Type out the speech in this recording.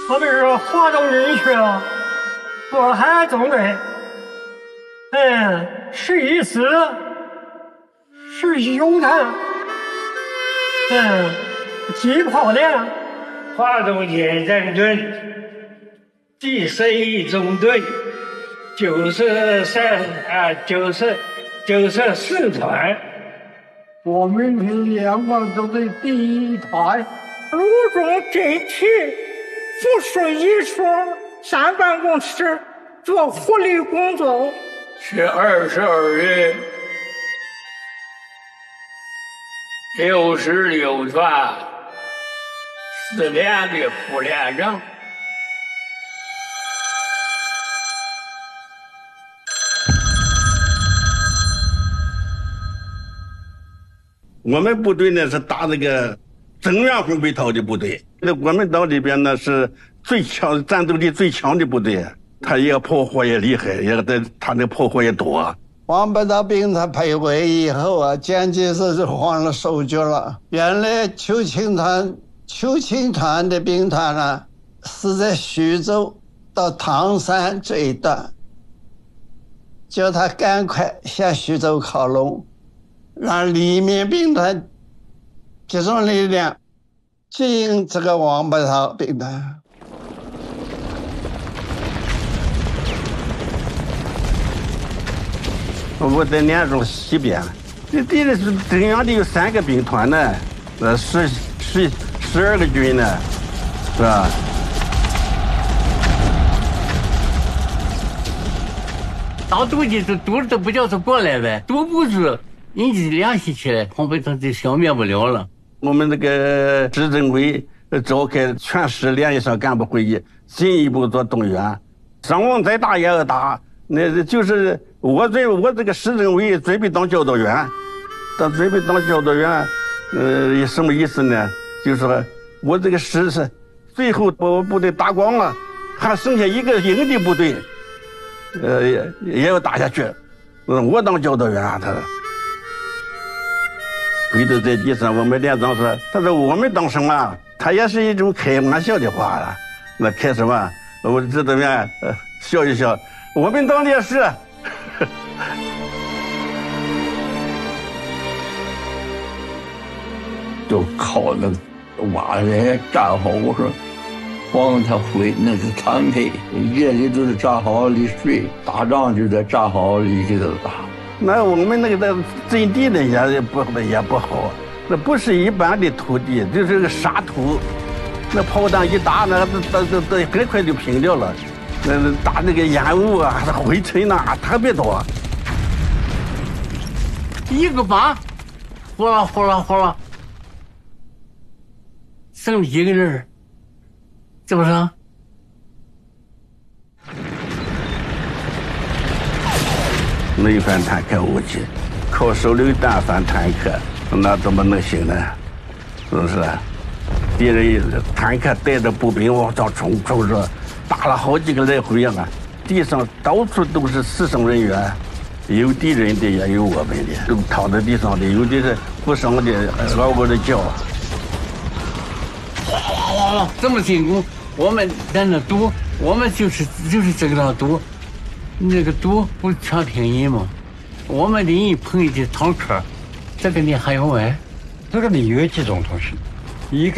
我们是华东军区渤海纵队，11师19团，机炮连， 华东舰战队第11中队94团， 我们是阳光中队第1团， 陆中这区附属一处3办公室做护理工作。 是22日66团4连的副连长。 我们部队呢是打那个增援红北涛的部队，那我们岛里边呢是最强战斗力最强的部队，他也炮火也厉害，他那炮火也多。 王北涛兵团培会以后啊，蒋介石就换了手脚了。原来邱清团的兵团呢是在徐州到唐山这一段，叫他赶快向徐州靠拢，让里面兵团集中力量接应这个王北涛兵团。 我在连州西边，这地里是中央的有3个兵团呢，12个军呢，是吧？ 当毒的毒都不叫他过来呗，毒不住，人家联系起来，红北涛就消灭不了了。 我们这个市政委召开全市联谊上干部会议，进一步做动员，伤亡再大也要打。那就是我这个市政委准备当教导员，准备当教导员，什么意思呢？就是说我这个市是最后把我部队打光了，还剩下一个营地部队，也要打下去。我当教导员啊，他跪倒在地上，我们连长说，他说我们当什么？他也是一种开玩笑的话了。那开什么？我这怎么样？笑一笑。我们当烈士， 就靠那挖人站好，我说帮他回那个团配，夜里都是站好里睡，打仗就在站好里给他打。 那我们那个阵地呢也不好，那不是一般的土地，就是个沙土，那炮弹一打，那都很快就平掉了。那打那个烟雾啊，灰尘呐，特别多。 一个靶，呼啦，剩一个人，怎么着？ 没反坦克武器，靠手榴弹反坦克，那怎么能行呢？是不是？敌人坦克带着步兵往上冲着。打了好几个来回啊！地上到处都是死伤人员，有敌人的也有我们的，都躺在地上的，有的是负伤的，嗷嗷的叫。 哗，这么进攻，我们在那堵，我们就是这个那堵，那个堵不全平移吗？我们临一碰一的坦克，这个你还有哎？ 这个里有几种东西，一个。